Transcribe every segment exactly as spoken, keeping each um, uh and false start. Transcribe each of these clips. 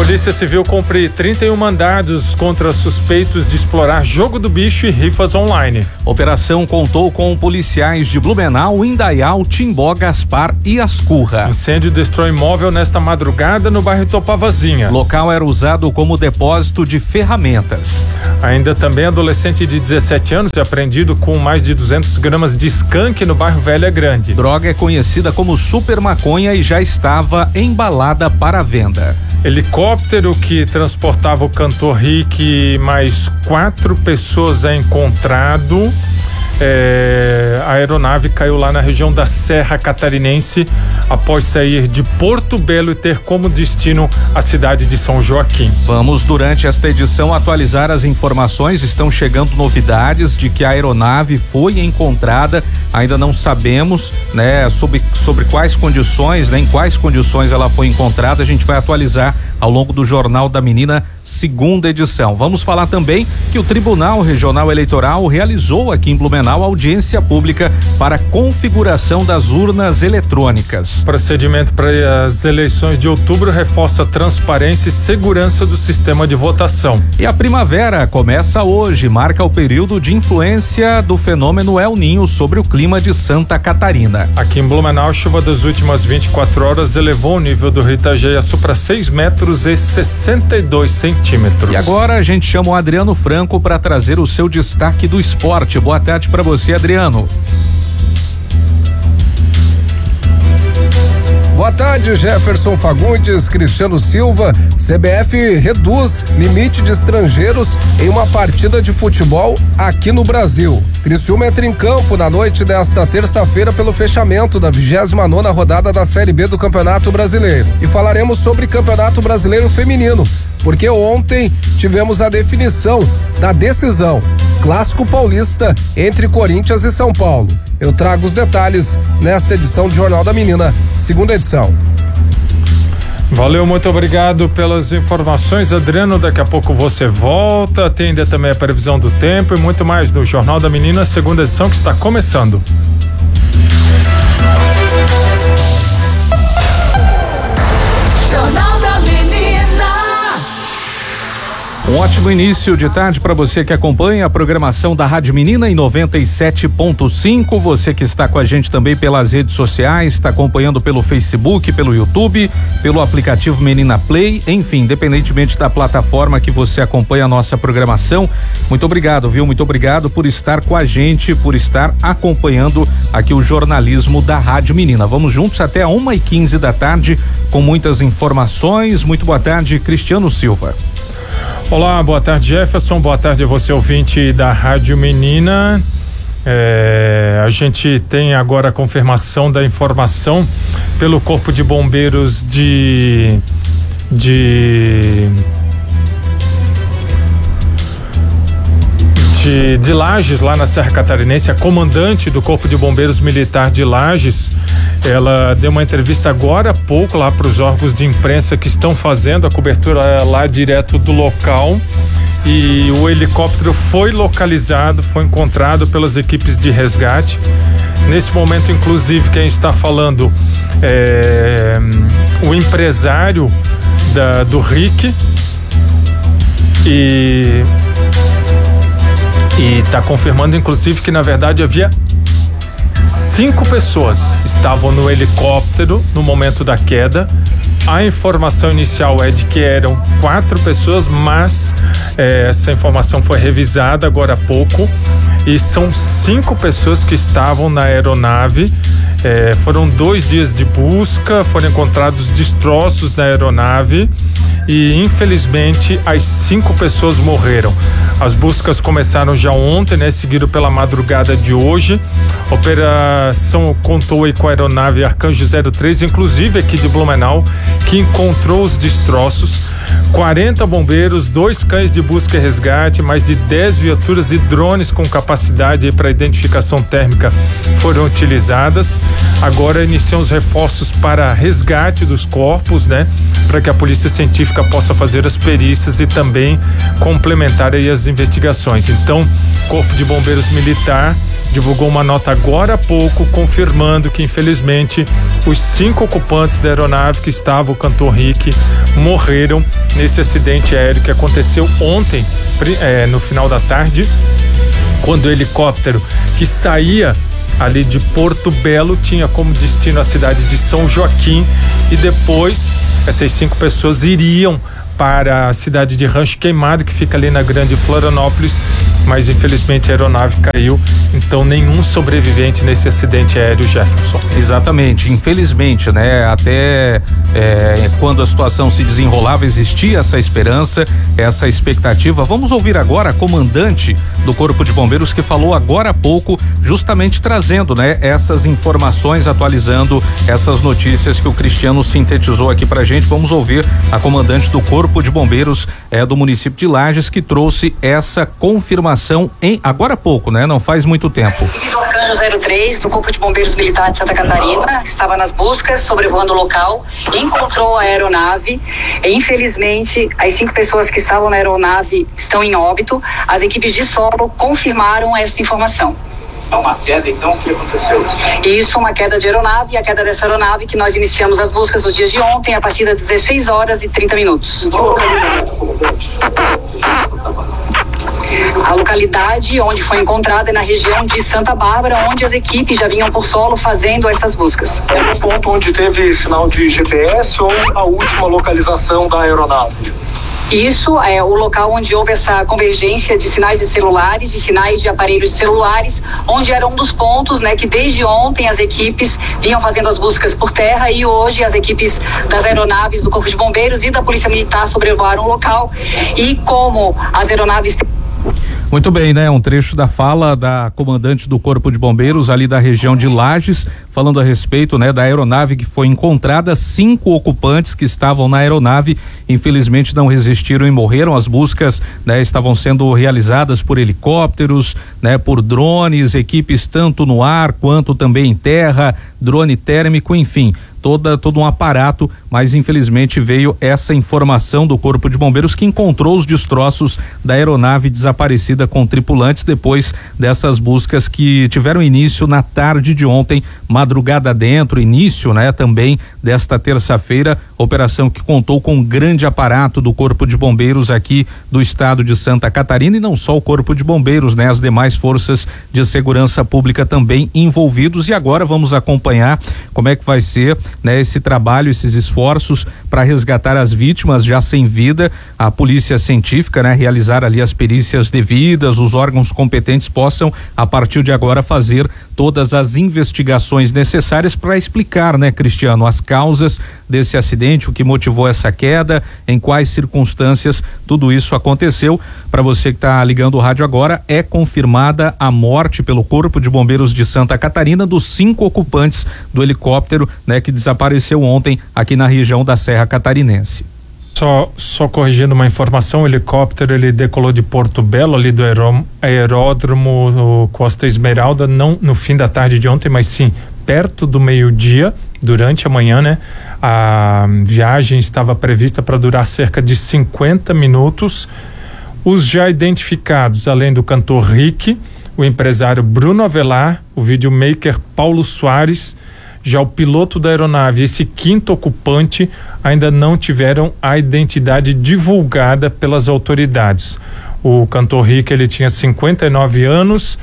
Polícia Civil cumpre trinta e um mandados contra suspeitos de explorar jogo do bicho e rifas online. Operação contou com policiais de Blumenau, Indaial, Timbó, Gaspar e Ascurra. Incêndio destrói imóvel nesta madrugada no bairro Topavazinha. Local era usado como depósito de ferramentas. Ainda também adolescente de dezessete anos é apreendido com mais de duzentos gramas de skunk no bairro Velha Grande. Droga é conhecida como super maconha e já estava embalada para venda. Helicóptero que transportava o cantor Rick e mais quatro pessoas é encontrado. É, a aeronave caiu lá na região da Serra Catarinense após sair de Porto Belo e ter como destino a cidade de São Joaquim. Vamos, durante esta edição, atualizar as informações. Estão chegando novidades de que a aeronave foi encontrada. Ainda não sabemos, né, sobre, sobre quais condições, né, em quais condições ela foi encontrada. A gente vai atualizar ao longo do Jornal da Menina, segunda edição. Vamos falar também que o Tribunal Regional Eleitoral realizou aqui em Blumenau audiência pública para configuração das urnas eletrônicas. O procedimento para as eleições de outubro reforça a transparência e segurança do sistema de votação. E a primavera começa hoje, marca o período de influência do fenômeno El Ninho sobre o clima de Santa Catarina. Aqui em Blumenau, a chuva das últimas vinte e quatro horas elevou o nível do Rio Itajaí-Açu para seis metros e sessenta e dois centímetros. E agora a gente chama o Adriano Franco para trazer o seu destaque do esporte. Boa tarde para você, Adriano. Boa tarde, Jefferson Fagundes, Cristiano Silva. C B F reduz limite de estrangeiros em uma partida de futebol aqui no Brasil. Criciúma entra em campo na noite desta terça-feira pelo fechamento da vigésima nona rodada da Série B do Campeonato Brasileiro. E falaremos sobre Campeonato Brasileiro Feminino, porque ontem tivemos a definição da decisão. Clássico paulista entre Corinthians e São Paulo. Eu trago os detalhes nesta edição do Jornal da Menina, segunda edição. Valeu, muito obrigado pelas informações, Adriano. Daqui a pouco você volta. Tem ainda também a previsão do tempo e muito mais no Jornal da Menina, segunda edição, que está começando. Jornal da Menina. Um ótimo início de tarde para você que acompanha a programação da Rádio Menina em noventa e sete ponto cinco. Você que está com a gente também pelas redes sociais, está acompanhando pelo Facebook, pelo YouTube, pelo aplicativo Menina Play, enfim, independentemente da plataforma que você acompanha a nossa programação. Muito obrigado, viu? Muito obrigado por estar com a gente, por estar acompanhando aqui o jornalismo da Rádio Menina. Vamos juntos até uma e quinze da tarde com muitas informações. Muito boa tarde, Cristiano Silva. Olá, boa tarde, Jefferson, boa tarde a você, ouvinte da Rádio Menina. É, a gente tem agora a confirmação da informação pelo Corpo de Bombeiros de de de, de Lages, lá na Serra Catarinense. A comandante do Corpo de Bombeiros Militar de Lages, ela deu uma entrevista agora há pouco lá para os órgãos de imprensa que estão fazendo a cobertura lá direto do local, e o helicóptero foi localizado, foi encontrado pelas equipes de resgate. Nesse momento, inclusive, quem está falando é o empresário da, do Rick, e e está confirmando, inclusive, que na verdade havia cinco pessoas estavam no helicóptero no momento da queda. A informação inicial é de que eram quatro pessoas, mas é, essa informação foi revisada agora há pouco e são cinco pessoas que estavam na aeronave. É, foram dois dias de busca, foram encontrados destroços na aeronave e, infelizmente, as cinco pessoas morreram. As buscas começaram já ontem, né? Seguiram pela madrugada de hoje. A operação contou aí com a aeronave Arcanjo zero três, inclusive aqui de Blumenau, que encontrou os destroços. quarenta bombeiros, dois cães de busca e resgate, mais de dez viaturas e drones com capacidade para identificação térmica foram utilizadas. Agora iniciam os reforços para resgate dos corpos, né? Para que a polícia científica possa fazer as perícias e também complementar aí as investigações. Então, Corpo de Bombeiros Militar divulgou uma nota agora há pouco confirmando que, infelizmente, os cinco ocupantes da aeronave que estava o cantor Rick morreram nesse acidente aéreo que aconteceu ontem, é, no final da tarde, quando o helicóptero que saía ali de Porto Belo tinha como destino a cidade de São Joaquim, e depois essas cinco pessoas iriam para a cidade de Rancho Queimado, que fica ali na Grande Florianópolis, mas infelizmente a aeronave caiu, então nenhum sobrevivente nesse acidente aéreo, Jefferson. Exatamente, infelizmente, né? Até é, quando a situação se desenrolava, existia essa esperança, essa expectativa. Vamos ouvir agora a comandante do Corpo de Bombeiros, que falou agora há pouco, justamente trazendo, né, essas informações, atualizando essas notícias que o Cristiano sintetizou aqui pra gente. Vamos ouvir a comandante do Corpo Corpo de Bombeiros é, do município de Lages, que trouxe essa confirmação em agora há pouco, né? Não faz muito tempo. A equipe do Arcanjo zero três do Corpo de Bombeiros Militar de Santa Catarina estava nas buscas, sobrevoando o local, encontrou a aeronave e, infelizmente, as cinco pessoas que estavam na aeronave estão em óbito. As equipes de solo confirmaram essa informação. É uma queda, então, o que aconteceu? Isso, uma queda de aeronave, e a queda dessa aeronave que nós iniciamos as buscas no dia de ontem, a partir das dezesseis horas e trinta minutos. A localidade onde foi encontrada é na região de Santa Bárbara, onde as equipes já vinham por solo fazendo essas buscas. É no ponto onde teve sinal de G P S ou a última localização da aeronave? Isso é o local onde houve essa convergência de sinais de celulares, de sinais de aparelhos celulares, onde era um dos pontos, né, que desde ontem as equipes vinham fazendo as buscas por terra, e hoje as equipes das aeronaves do Corpo de Bombeiros e da Polícia Militar sobrevoaram o local. E como as aeronaves... Muito bem, né? Um trecho da fala da comandante do Corpo de Bombeiros ali da região de Lages, falando a respeito, né, da aeronave que foi encontrada. Cinco ocupantes que estavam na aeronave, infelizmente, não resistiram e morreram. As buscas, né, estavam sendo realizadas por helicópteros, né, por drones, equipes tanto no ar quanto também em terra, drone térmico, enfim. Toda, todo um aparato, mas infelizmente veio essa informação do Corpo de Bombeiros, que encontrou os destroços da aeronave desaparecida com tripulantes depois dessas buscas que tiveram início na tarde de ontem, madrugada dentro, início, né, também desta terça-feira, operação que contou com um grande aparato do Corpo de Bombeiros aqui do estado de Santa Catarina, e não só o Corpo de Bombeiros, né, as demais forças de segurança pública também envolvidos. E agora vamos acompanhar como é que vai ser, né, esse trabalho, esses esforços para resgatar as vítimas já sem vida. A polícia científica, né, realizar ali as perícias devidas, os órgãos competentes possam a partir de agora fazer todas as investigações necessárias para explicar, né, Cristiano, as causas desse acidente, o que motivou essa queda, em quais circunstâncias tudo isso aconteceu. Para você que está ligando o rádio agora, é confirmada a morte pelo Corpo de Bombeiros de Santa Catarina dos cinco ocupantes do helicóptero, né, que desapareceu ontem aqui na região da Serra Catarinense. Só, só corrigindo uma informação, o helicóptero ele decolou de Porto Belo, ali do aeró, aeródromo Costa Esmeralda, não no fim da tarde de ontem, mas sim perto do meio-dia, durante a manhã, né? A viagem estava prevista para durar cerca de cinquenta minutos. Os já identificados, além do cantor Rick, o empresário Bruno Avelar, o videomaker Paulo Soares, já o piloto da aeronave, esse quinto ocupante, ainda não tiveram a identidade divulgada pelas autoridades. O cantor Rick, ele tinha cinquenta e nove anos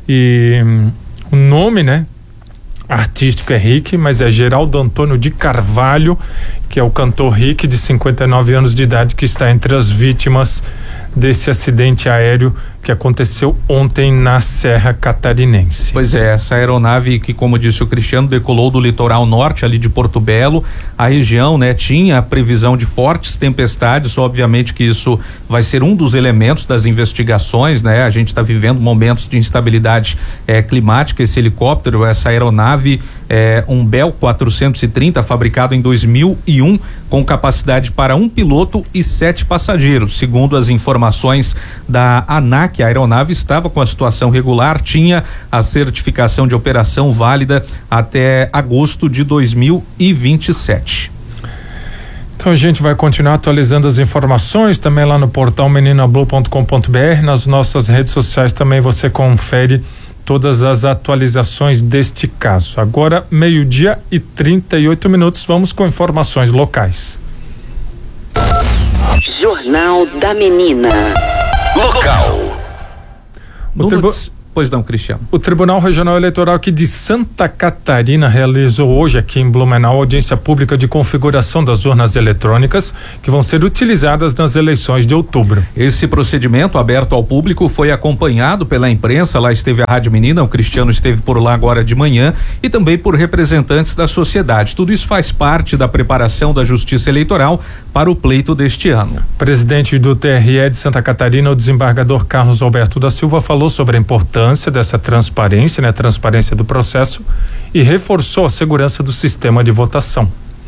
e hum, o nome, né, artístico é Rick, mas é Geraldo Antônio de Carvalho, que é o cantor Rick, de cinquenta e nove anos de idade, que está entre as vítimas desse acidente aéreo que aconteceu ontem na Serra Catarinense. Pois é, essa aeronave que, como disse o Cristiano, decolou do litoral norte ali de Porto Belo. A região, né, tinha a previsão de fortes tempestades, obviamente que isso vai ser um dos elementos das investigações, né? A gente está vivendo momentos de instabilidade eh, climática. Esse helicóptero, essa aeronave, é um Bell quatrocentos e trinta, fabricado em dois mil e um, com capacidade para um piloto e sete passageiros. Segundo as informações da ANAC, a aeronave estava com a situação regular, tinha a certificação de operação válida até agosto de dois mil e vinte e sete. Então a gente vai continuar atualizando as informações também lá no portal menina blue ponto com ponto br, nas nossas redes sociais também você confere todas as atualizações deste caso. Agora, meio-dia e trinta e oito minutos, vamos com informações locais. Jornal da Menina. Local. O tribu... Pois não, Cristiano. O Tribunal Regional Eleitoral aqui de Santa Catarina realizou hoje aqui em Blumenau audiência pública de configuração das urnas eletrônicas que vão ser utilizadas nas eleições de outubro. Esse procedimento aberto ao público foi acompanhado pela imprensa, lá esteve a Rádio Menina, o Cristiano esteve por lá agora de manhã e também por representantes da sociedade. Tudo isso faz parte da preparação da Justiça Eleitoral para o pleito deste ano. Presidente do T R E de Santa Catarina, o desembargador Carlos Alberto da Silva, falou sobre a importância dessa transparência, né, transparência do processo, e reforçou a segurança do sistema de votação.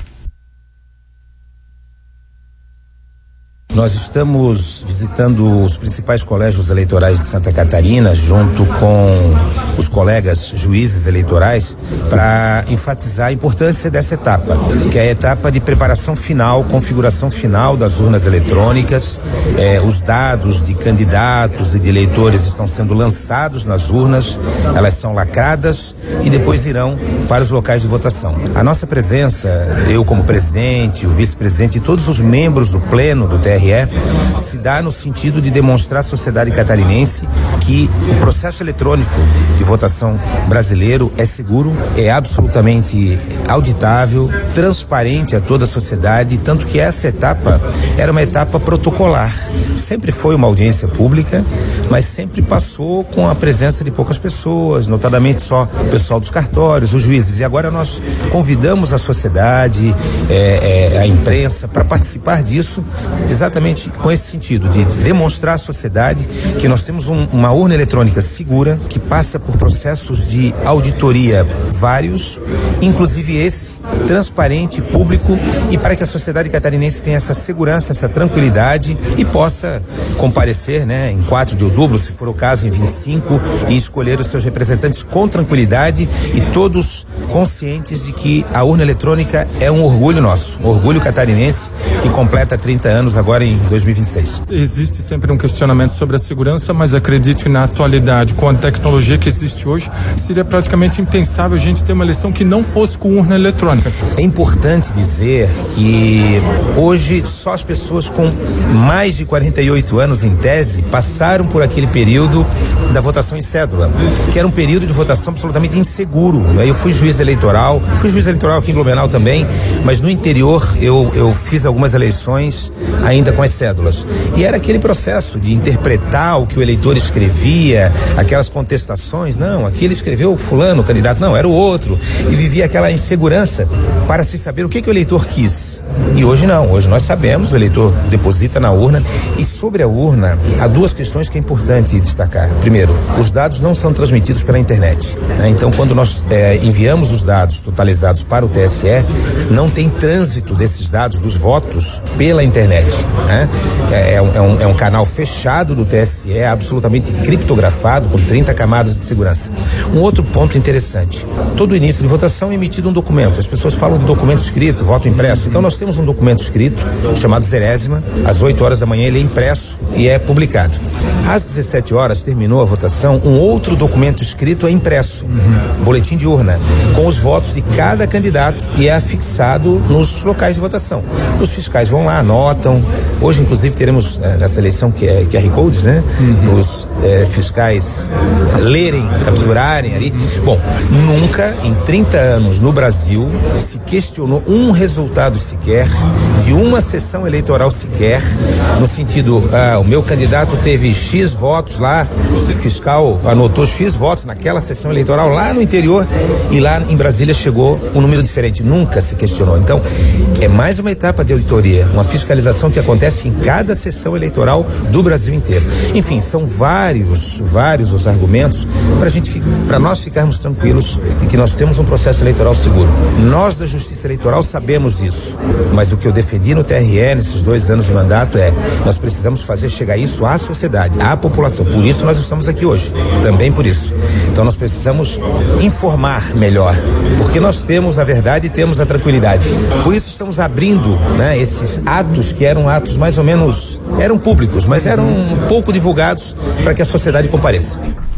Nós estamos visitando os principais colégios eleitorais de Santa Catarina, junto com os colegas juízes eleitorais, para enfatizar a importância dessa etapa, que é a etapa de preparação final, configuração final das urnas eletrônicas. Eh, os dados de candidatos e de eleitores estão sendo lançados nas urnas, elas são lacradas e depois irão para os locais de votação. A nossa presença, eu como presidente, o vice-presidente e todos os membros do pleno do T R E, se dá no sentido de demonstrar à sociedade catarinense que o processo eletrônico de votação brasileiro é seguro, é absolutamente auditável, transparente a toda a sociedade, tanto que essa etapa era uma etapa protocolar. Sempre foi uma audiência pública, mas sempre passou com a presença de poucas pessoas, notadamente só o pessoal dos cartórios, os juízes. E agora nós convidamos a sociedade, é, é, a imprensa, para participar disso, exatamente com esse sentido, de demonstrar à sociedade que nós temos um, uma urna eletrônica segura, que passa por processos de auditoria vários, inclusive esse, transparente, público, e para que a sociedade catarinense tenha essa segurança, essa tranquilidade e possa comparecer, né, em quatro de outubro, se for o caso, em vinte e cinco, e escolher os seus representantes com tranquilidade e todos conscientes de que a urna eletrônica é um orgulho nosso, um orgulho catarinense que completa trinta anos agora em dois mil e vinte e seis. Existe sempre um questionamento sobre a segurança, mas acredito que na atualidade, com a tecnologia que existe hoje, seria praticamente impensável a gente ter uma eleição que não fosse com urna eletrônica. É importante dizer que hoje só as pessoas com mais de quarenta e oito anos, em tese, passaram por aquele período da votação em cédula, que era um período de votação absolutamente inseguro. Eu fui juiz eleitoral, fui juiz eleitoral aqui em Blumenau também, mas no interior eu, eu fiz algumas eleições ainda com as cédulas. E era aquele processo de interpretar o que o eleitor escrevia, aquelas contestações, não, aqui ele escreveu fulano, o candidato, não, era o outro, e vivia aquela insegurança para se saber o que, que o eleitor quis. E hoje não, hoje nós sabemos, o eleitor deposita na urna, e sobre a urna há duas questões que é importante destacar. Primeiro, os dados não são transmitidos pela internet, né? Então quando nós é, enviamos os dados totalizados para o T S E, não tem trânsito desses dados, dos votos, pela internet, né? É, é, um, é, um, é um canal fechado do T S E, absolutamente criptografado, com trinta camadas de segurança. Um outro ponto interessante, todo início de votação é emitido um documento, as pessoas falam de documento escrito, voto impresso, então nós temos um documento escrito, chamado Zerésima, às oito horas da manhã ele é impresso e é publicado. Às dezessete horas, terminou a votação, um outro documento escrito é impresso, uhum. boletim de urna, com os votos de cada candidato e é afixado nos locais de votação. Os fiscais vão lá, anotam. Hoje, inclusive, teremos é, nessa eleição que é Q R Codes, né? Uhum. Os é, fiscais lerem, capturarem ali. Bom, nunca em trinta anos no Brasil se questionou um resultado sequer, de uma sessão eleitoral sequer, no sentido, ah, o meu candidato teve X votos lá, o fiscal anotou X votos naquela sessão eleitoral lá no interior e lá em Brasília chegou um número diferente. Nunca se questionou. Então, é mais uma etapa de auditoria, uma fiscalização que acontece em cada sessão eleitoral do Brasil inteiro. Enfim, são vários, vários os argumentos para gente, para nós ficarmos tranquilos de que nós temos um processo eleitoral seguro. Nós da Justiça Eleitoral sabemos disso, mas o que eu defendi no T R E nesses dois anos de mandato é, nós precisamos fazer chegar isso à sociedade, à população. Por isso nós estamos aqui hoje, também por isso. Então nós precisamos informar melhor, porque nós temos a verdade e temos a tranquilidade. Por isso estamos abrindo, né, esses atos que eram atos mais ou menos, eram públicos, mas eram pouco divulgados para que a sociedade compareça.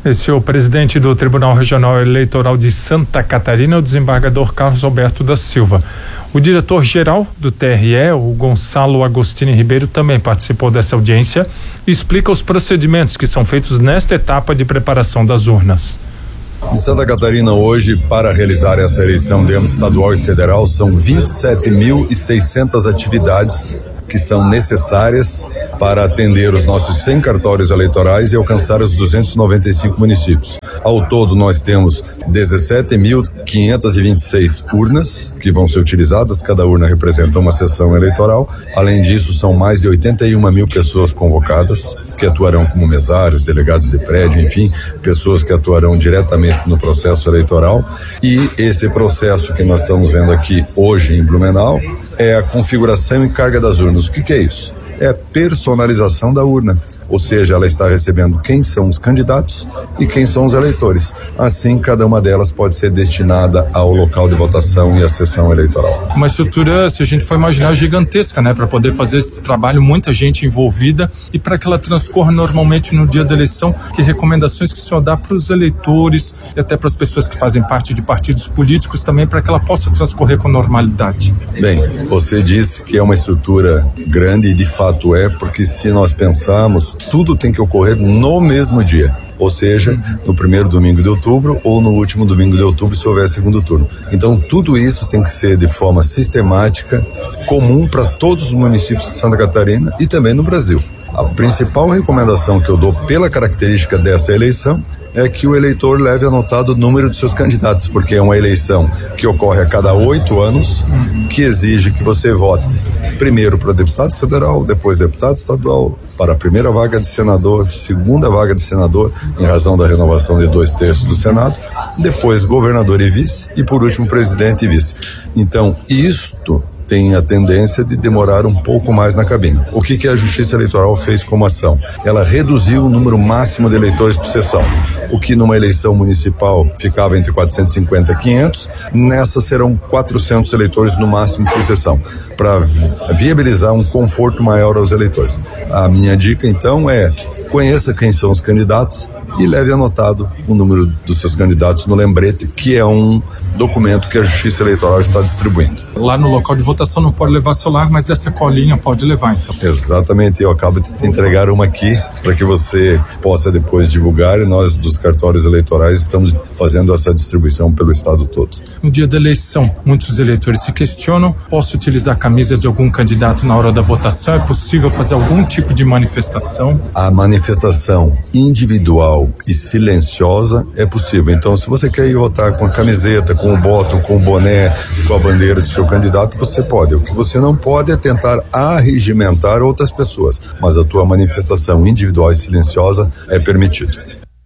Esse é o presidente do Tribunal Regional Eleitoral de Santa Catarina, o desembargador Carlos Alberto da Silva. O diretor-geral do T R E, o Gonçalo Agostini Ribeiro, também participou dessa audiência e explica os procedimentos que são feitos nesta etapa de preparação das urnas. Em Santa Catarina hoje, para realizar essa eleição de âmbito estadual e federal, são vinte e sete mil e seiscentas atividades que são necessárias para atender os nossos cem cartórios eleitorais e alcançar os duzentos e noventa e cinco municípios. Ao todo, nós temos dezessete mil quinhentas e vinte e seis urnas que vão ser utilizadas, cada urna representa uma sessão eleitoral. Além disso, são mais de oitenta e uma mil pessoas convocadas, que atuarão como mesários, delegados de prédio, enfim, pessoas que atuarão diretamente no processo eleitoral. E esse processo que nós estamos vendo aqui hoje em Blumenau é a configuração e carga das urnas. O que, que é isso? É a personalização da urna, ou seja, ela está recebendo quem são os candidatos e quem são os eleitores. Assim, cada uma delas pode ser destinada ao local de votação e à sessão eleitoral. Uma estrutura, se a gente for imaginar, gigantesca, né? Para poder fazer esse trabalho, muita gente envolvida, e para que ela transcorra normalmente no dia da eleição, que recomendações que o senhor dá para os eleitores e até para as pessoas que fazem parte de partidos políticos também, para que ela possa transcorrer com normalidade? Bem, você disse que é uma estrutura grande e de fato é, porque se nós pensarmos, tudo tem que ocorrer no mesmo dia, ou seja, no primeiro domingo de outubro ou no último domingo de outubro, se houver segundo turno. Então, tudo isso tem que ser de forma sistemática, comum para todos os municípios de Santa Catarina e também no Brasil. A principal recomendação que eu dou pela característica desta eleição é que o eleitor leve anotado o número de seus candidatos, porque é uma eleição que ocorre a cada oito anos, que exige que você vote primeiro para deputado federal, depois deputado estadual, para a primeira vaga de senador, segunda vaga de senador, em razão da renovação de dois terços do Senado, depois governador e vice, e por último presidente e vice. Então, isto tem a tendência de demorar um pouco mais na cabine. O que que a Justiça Eleitoral fez como ação? Ela reduziu o número máximo de eleitores por sessão. O que numa eleição municipal ficava entre quatrocentos e cinquenta e quinhentos, nessa serão quatrocentos eleitores no máximo por sessão, para viabilizar um conforto maior aos eleitores. A minha dica então é: conheça quem são os candidatos e leve anotado o número dos seus candidatos no lembrete, que é um documento que a Justiça Eleitoral está distribuindo. Lá no local de votação não pode levar celular, mas essa colinha pode levar, então. Exatamente, eu acabo de te entregar uma aqui para que você possa depois divulgar, e nós dos cartórios eleitorais estamos fazendo essa distribuição pelo estado todo. No dia da eleição, muitos eleitores se questionam: posso utilizar a camisa de algum candidato na hora da votação? É possível fazer algum tipo de manifestação? A manifestação individual e silenciosa é possível. Então, se você quer ir votar com a camiseta, com o botão, com o boné, com a bandeira do seu candidato, você pode. O que você não pode é tentar arregimentar outras pessoas, mas a tua manifestação individual e silenciosa é permitido.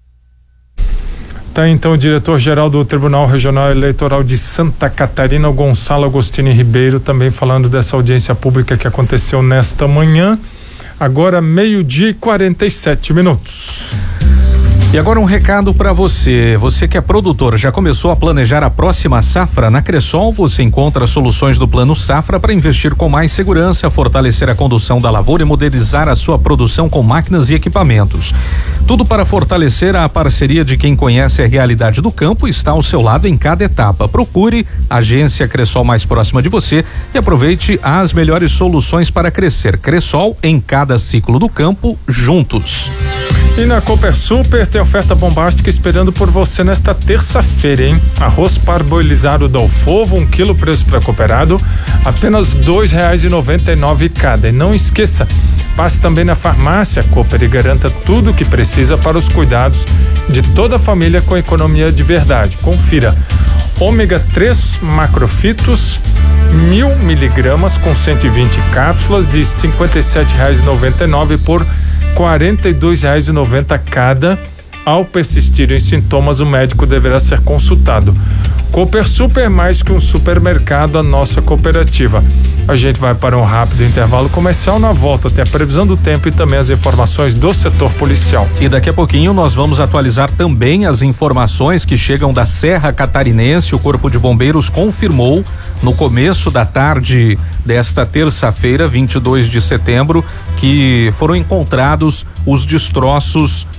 Tá, então, o diretor-geral do Tribunal Regional Eleitoral de Santa Catarina, o Gonçalo Agostini Ribeiro, também falando dessa audiência pública que aconteceu nesta manhã. Agora, meio-dia e quarenta e sete minutos. E agora um recado para você, você que é produtor, já começou a planejar a próxima safra? Na Cressol você encontra soluções do Plano Safra para investir com mais segurança, fortalecer a condução da lavoura e modernizar a sua produção com máquinas e equipamentos. Tudo para fortalecer a parceria de quem conhece a realidade do campo e está ao seu lado em cada etapa. Procure a agência Cressol mais próxima de você e aproveite as melhores soluções para crescer. Cressol, em cada ciclo do campo, juntos. E na Cooper Super tem oferta bombástica esperando por você nesta terça-feira, hein? Arroz parboilizado Dalfovo, um quilo preço para cooperado, apenas dois reais e noventa e nove cada. E não esqueça, passe também na farmácia Cooper e garanta tudo o que precisa para os cuidados de toda a família com economia de verdade. Confira: ômega três macrofitos, mil miligramas com cento e vinte cápsulas de cinquenta e sete reais e noventa e nove por quarenta e dois reais e noventa cada. Ao persistirem sintomas, o médico deverá ser consultado. Cooper Super, mais que um supermercado, a nossa cooperativa. A gente vai para um rápido intervalo comercial. Na volta tem a previsão do tempo e também as informações do setor policial. E daqui a pouquinho nós vamos atualizar também as informações que chegam da Serra Catarinense. O Corpo de Bombeiros confirmou no começo da tarde desta terça-feira, vinte e dois de setembro, que foram encontrados os destroços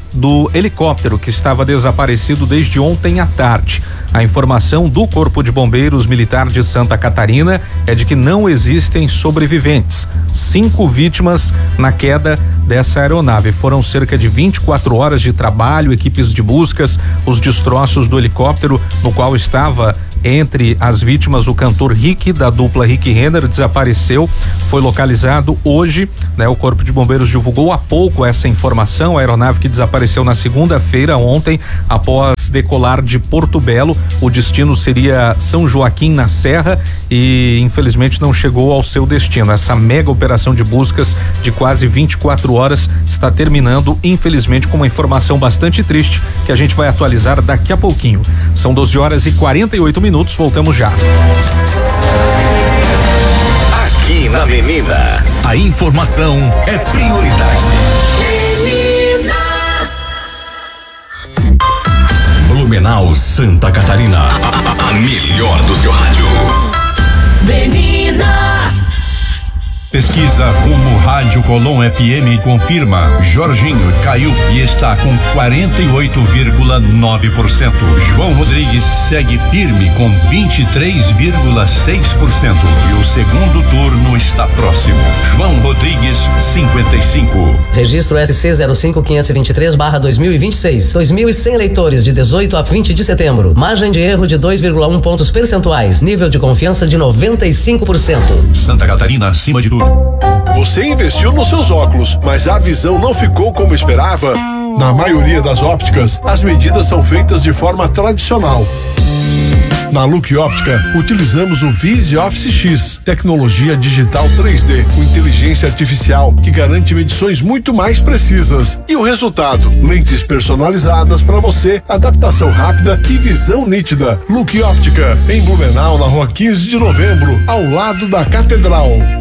do helicóptero que estava desaparecido desde ontem à tarde. A informação do Corpo de Bombeiros Militar de Santa Catarina é de que não existem sobreviventes. Cinco vítimas na queda dessa aeronave. Foram cerca de vinte e quatro horas de trabalho, equipes de buscas, os destroços do helicóptero, no qual estava entre as vítimas o cantor Rick, da dupla Rick Renner, desapareceu, foi localizado hoje, né? O Corpo de Bombeiros divulgou há pouco essa informação. A aeronave que desapareceu na segunda-feira, ontem, após decolar de Porto Belo. O destino seria São Joaquim na Serra e infelizmente não chegou ao seu destino. Essa mega operação de buscas de quase vinte e quatro horas está terminando, infelizmente, com uma informação bastante triste que a gente vai atualizar daqui a pouquinho. São doze horas e quarenta e oito minutos, voltamos já. Aqui na Menina, a informação é prioridade. Menina. Blumenau, Santa Catarina, a melhor do seu rádio. Menina. Pesquisa Rumo Rádio Colom F M confirma: Jorginho caiu e está com quarenta e oito vírgula nove por cento. João Rodrigues segue firme com vinte e três vírgula seis por cento. E o segundo turno está próximo. João Rodrigues, cinquenta e cinco. Registro S C zero cinco quinhentos e vinte e três barra dois mil e vinte e seis. dois mil e cem leitores de dezoito a vinte de setembro. Margem de erro de dois vírgula um pontos percentuais. Nível de confiança de noventa e cinco por cento. Santa Catarina acima de tudo. Você investiu nos seus óculos, mas a visão não ficou como esperava? Na maioria das ópticas, as medidas são feitas de forma tradicional. Na Look Óptica, utilizamos o Vise Office X, tecnologia digital três D, com inteligência artificial que garante medições muito mais precisas. E o resultado? Lentes personalizadas para você, adaptação rápida e visão nítida. Look Óptica, em Blumenau, na rua quinze de novembro, ao lado da Catedral.